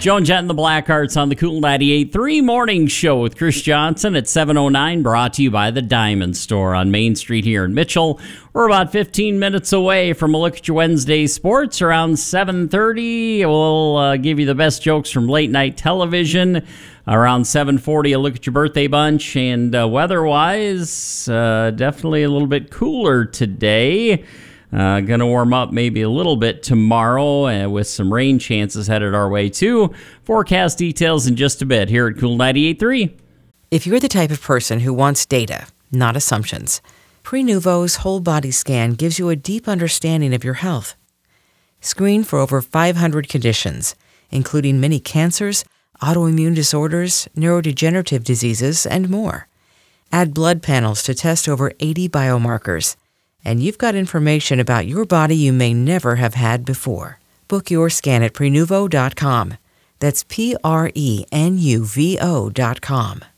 Joan Jett and the Blackhearts on the Cool 98.3 Morning Show with Chris Johnson at 7:09, brought to you by the Diamond Store on Main Street here in Mitchell. We're about 15 minutes away from a look at your Wednesday sports. Around 7:30, we'll give you the best jokes from late night television. Around 7:40, a look at your birthday bunch. And weather-wise, definitely a little bit cooler today. Going to warm up maybe a little bit tomorrow with some rain chances headed our way too. Forecast details in just a bit here at Cool 98.3. If you're the type of person who wants data, not assumptions, Prenuvo's whole body scan gives you a deep understanding of your health. Screen for over 500 conditions, including many cancers, autoimmune disorders, neurodegenerative diseases, and more. Add blood panels to test over 80 biomarkers. And you've got information about your body you may never have had before. Book your scan at Prenuvo.com. That's Prenuvo.com.